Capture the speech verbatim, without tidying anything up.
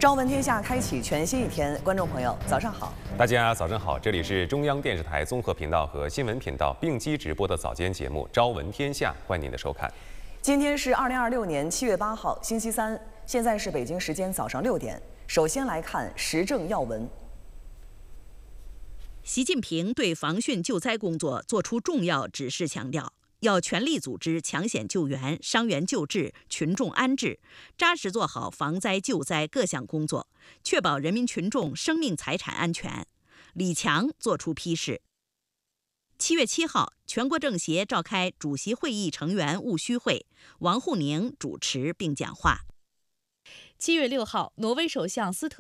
朝闻天下开启全新一天，观众朋友早上好， 大家早上好，这里是中央电视台综合频道和新闻频道并机直播的早间节目《朝闻天下》，欢迎您的收看。 今天是二零二六年七月八号，星期三，现在是北京时间早上六点。首先来看时政要闻。 习近平对防汛救灾工作作出重要指示，强调要全力组织抢险救援、伤员救治、群众安置，扎实做好防灾救灾各项工作，确保人民群众生命财产安全。李强作出批示。七月七号，全国政协召开主席会议成员务虚会，王沪宁主持并讲话。 七月六号，挪威首相斯特